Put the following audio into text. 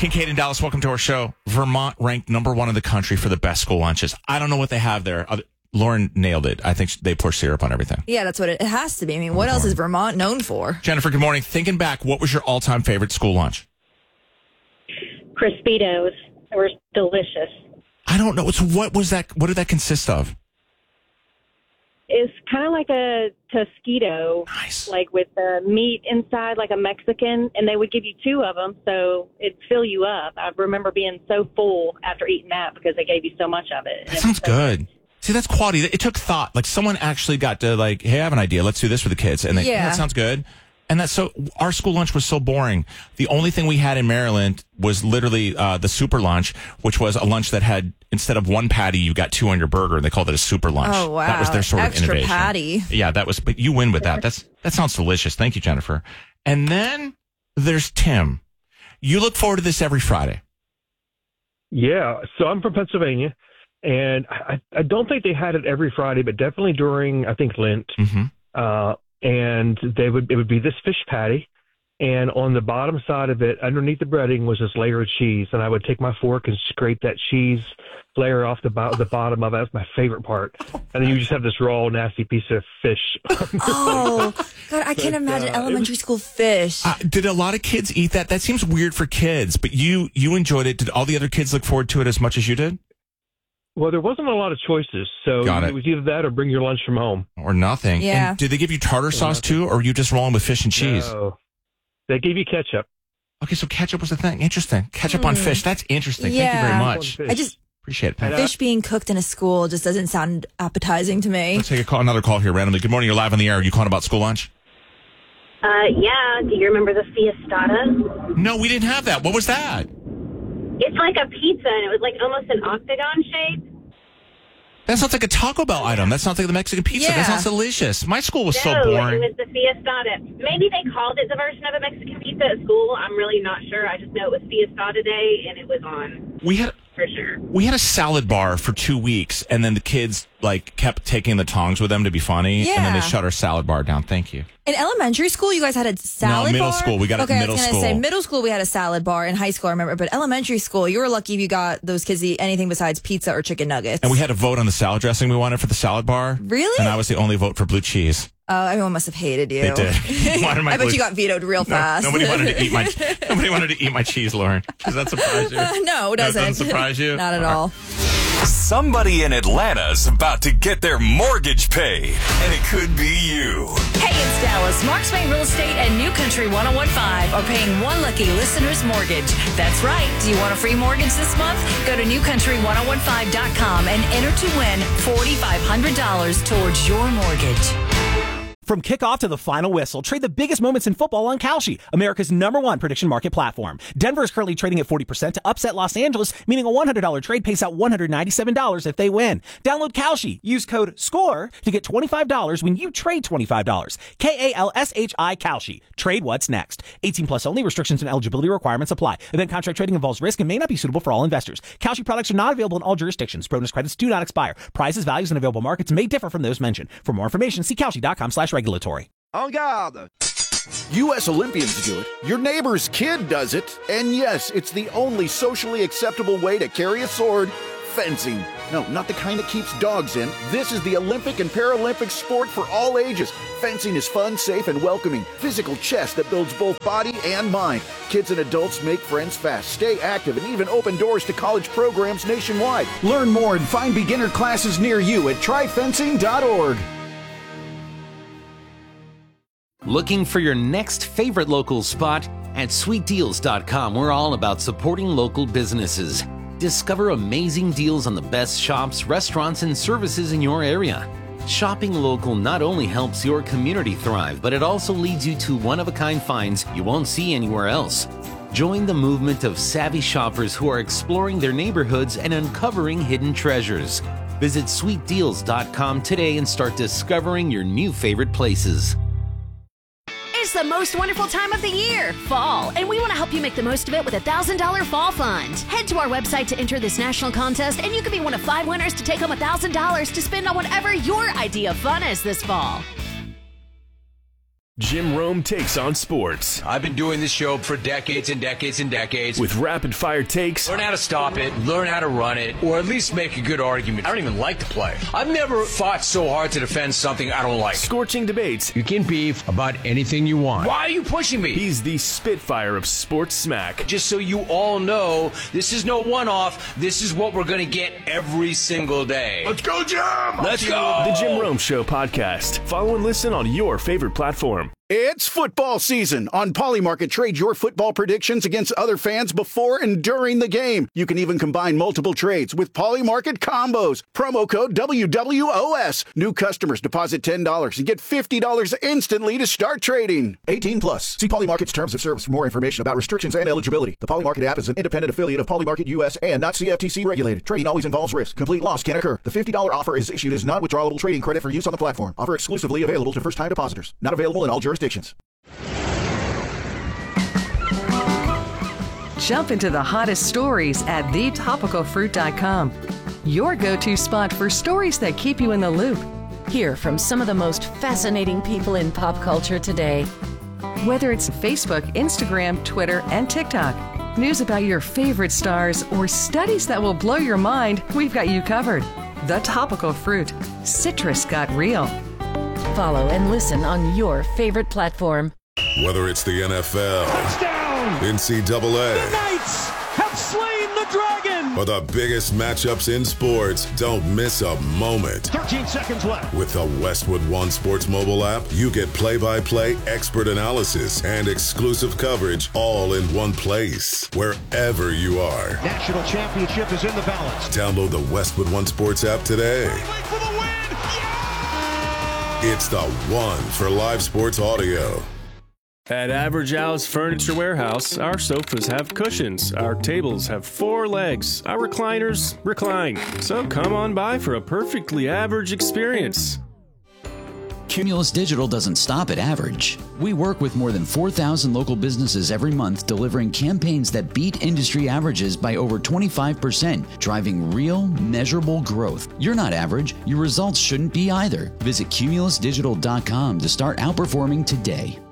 Kincaid in Dallas, welcome to our show. Vermont ranked number 1 in the country for the best school lunches. I don't know what they have there. Lauren nailed it. I think they pour syrup on everything. Yeah, that's what it has to be. I mean, what else is Vermont known for? Jennifer, good morning. Thinking back, what was your all-time favorite school lunch? Crispitos. They were delicious. I don't know. So what was that? What did that consist of? It's kind of like a Tosquito, Nice. like with the meat inside, like a Mexican, and they would give you 2 of them, so it'd fill you up. I remember being so full after eating that because they gave you so much of it. That sounds good. See, that's quality. It took thought. Like someone actually got to like, hey, I have an idea. Let's do this for the kids. And that sounds good. And that's so, our school lunch was so boring. The only thing we had in Maryland was literally the super lunch, which was a lunch that had, instead of 1 patty, you got 2 on your burger, and they called it a super lunch. Oh, wow. That was their sort Extra of innovation. patty. Yeah, but you win with that. That sounds delicious. Thank you, Jennifer. And then there's Tim. You look forward to this every Friday. Yeah, so I'm from Pennsylvania, and I don't think they had it every Friday, but definitely during, I think, Lent. Mm-hmm. And it would be this fish patty, and on the bottom side of it, underneath the breading, was this layer of cheese, and I would take my fork and scrape that cheese layer off the bottom of it. That's my favorite part. And then you just have this raw, nasty piece of fish. Oh, God, I can't imagine elementary school fish. Did a lot of kids eat that? That seems weird for kids, but you enjoyed it. Did all the other kids look forward to it as much as you did? Well, there wasn't a lot of choices, so it was either that or bring your lunch from home. Or nothing. Yeah. And did they give you tartar sauce too, or were you just rolling with fish and cheese? No. They gave you ketchup. Okay, so ketchup was the thing. Interesting. Ketchup on fish. That's interesting. Yeah. Thank you very much. I just Appreciate it. Thanks. fish being cooked in a school just doesn't sound appetizing to me. Let's take another call here randomly. Good morning. You're live on the air. Are you calling about school lunch? Yeah. Do you remember the fiestada? No, we didn't have that. What was that? It's like a pizza, and it was like almost an octagon shape. That sounds like a Taco Bell item. That sounds like the Mexican pizza. Yeah. That sounds delicious. My school was so No, boring. it was the fiestada. Maybe they called it the version of a Mexican pizza at school. I'm really not sure. I just know it was fiestada day, and it was on for sure. We had a salad bar for 2 weeks, and then the kids kept taking the tongs with them to be funny, and then they shut our salad bar down. Thank you. In elementary school, you guys had a salad bar? No, middle school. We got it in middle I was school. Say, middle school, we had a salad bar. In high school, I remember. But elementary school, you were lucky if you got those kids to eat anything besides pizza or chicken nuggets. And we had a vote on the salad dressing we wanted for the salad bar. Really? And I was the only vote for blue cheese. Oh, everyone must have hated you. They did. I bet you got vetoed real fast. Nobody wanted to eat my cheese, Lauren. Does that surprise you? No, it doesn't. That doesn't surprise you? Not at all. Somebody in Atlanta's about to get their mortgage paid, and it could be you. Hey, it's Dallas. Marks Main Real Estate and New Country 1015 are paying one lucky listener's mortgage. That's right. Do you want a free mortgage this month? Go to newcountry1015.com and enter to win $4,500 towards your mortgage. From kickoff to the final whistle, trade the biggest moments in football on Kalshi, America's #1 prediction market platform. Denver is currently trading at 40% to upset Los Angeles, meaning a $100 trade pays out $197 if they win. Download Kalshi. Use code SCORE to get $25 when you trade $25. KALSHI Kalshi. Trade what's next. 18 plus only. Restrictions and eligibility requirements apply. Event contract trading involves risk and may not be suitable for all investors. Kalshi products are not available in all jurisdictions. Bonus credits do not expire. Prizes, values, and available markets may differ from those mentioned. For more information, see Kalshi.com/regulatory. En garde! U.S. Olympians do it. Your neighbor's kid does it. And yes, it's the only socially acceptable way to carry a sword. Fencing. No, not the kind that keeps dogs in. This is the Olympic and Paralympic sport for all ages. Fencing is fun, safe, and welcoming. Physical chess that builds both body and mind. Kids and adults make friends fast, stay active, and even open doors to college programs nationwide. Learn more and find beginner classes near you at tryfencing.org. Looking for your next favorite local spot? At sweetdeals.com, we're all about supporting local businesses. Discover amazing deals on the best shops, restaurants, and services in your area. Shopping local not only helps your community thrive, but it also leads you to one-of-a-kind finds you won't see anywhere else. Join the movement of savvy shoppers who are exploring their neighborhoods and uncovering hidden treasures. Visit sweetdeals.com today and start discovering your new favorite places. It's the most wonderful time of the year, fall, and we want to help you make the most of it with a $1,000 fall fund. Head to our website to enter this national contest, and you could be one of 5 winners to take home $1,000 to spend on whatever your idea of fun is this fall. Jim Rome takes on sports. I've been doing this show for decades and decades and decades. With rapid-fire takes. Learn how to stop it, learn how to run it, or at least make a good argument. I don't even like to play. I've never fought so hard to defend something I don't like. Scorching debates. You can beef about anything you want. Why are you pushing me? He's the Spitfire of sports smack. Just so you all know, this is no one-off. This is what we're going to get every single day. Let's go, Jim! Let's go! The Jim Rome Show podcast. Follow and listen on your favorite platform. It's football season. On Polymarket, trade your football predictions against other fans before and during the game. You can even combine multiple trades with Polymarket combos. Promo code WWOS. New customers deposit $10 and get $50 instantly to start trading. 18 plus. See Polymarket's terms of service for more information about restrictions and eligibility. The Polymarket app is an independent affiliate of Polymarket US and not CFTC regulated. Trading always involves risk. Complete loss can occur. The $50 offer is issued as non-withdrawable trading credit for use on the platform. Offer exclusively available to first-time depositors. Not available in all jurisdictions. Jump into the hottest stories at thetopicalfruit.com. Your go-to spot for stories that keep you in the loop. Hear from some of the most fascinating people in pop culture today. Whether it's Facebook, Instagram, Twitter, and TikTok, news about your favorite stars, or studies that will blow your mind, we've got you covered. The Topical Fruit. Citrus got real. Follow and listen on your favorite platform. Whether it's the NFL, touchdown, NCAA, the Knights have slain the dragon, or the biggest matchups in sports, don't miss a moment. 13 seconds left. With the Westwood One Sports mobile app, you get play-by-play expert analysis and exclusive coverage all in one place, wherever you are. National championship is in the balance. Download the Westwood One Sports app today. For the win. It's the one for live sports audio. At Average Al's Furniture Warehouse, our sofas have cushions, our tables have 4 legs, our recliners recline. So come on by for a perfectly average experience. Cumulus Digital doesn't stop at average. We work with more than 4,000 local businesses every month, delivering campaigns that beat industry averages by over 25%, driving real, measurable growth. You're not average. Your results shouldn't be either. Visit cumulusdigital.com to start outperforming today.